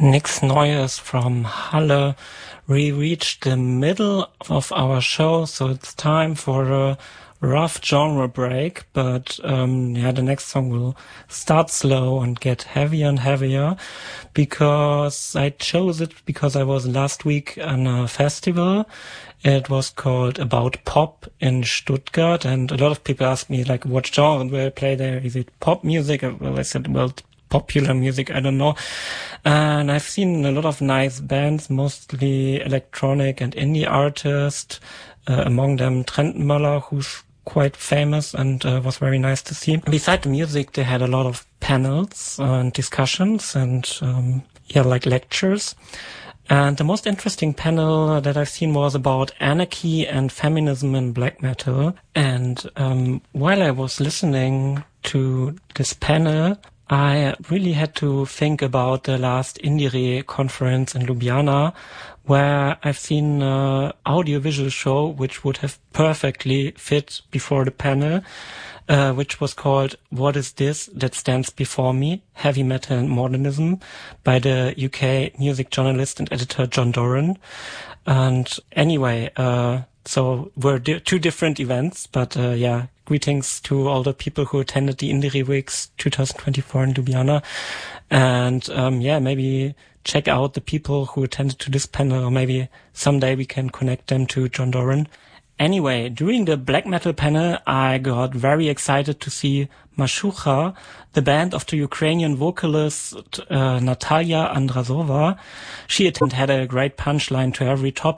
Nix Neues from Halle. We reached the middle of our show, so it's time for a rough genre break, but the next song will start slow and get heavier and heavier, because I chose it because I was last week on a festival. It was called About Pop in Stuttgart, and a lot of people ask me, like, what genre will I play there? Is it pop music? Well, I said, well, popular music, I don't know. And I've seen a lot of nice bands, mostly electronic and indie artists, among them Trentenmöller, who's quite famous and was very nice to see. Beside the music, they had a lot of panels and discussions and like lectures. And the most interesting panel that I've seen was about anarchy and feminism in black metal. And while I was listening to this panel, I really had to think about the last Indire conference in Ljubljana, where I've seen an audiovisual show which would have perfectly fit before the panel, which was called What Is This That Stands Before Me? Heavy Metal and Modernism, by the UK music journalist and editor John Doran. And anyway, so we're two different events, but greetings to all the people who attended the Indire Weeks 2024 in Ljubljana. And maybe check out the people who attended to this panel, or maybe someday we can connect them to John Doran. Anyway, during the black metal panel, I got very excited to see Mashucha, the band of the Ukrainian vocalist Natalia Andrazova. She had a great punchline to every topic.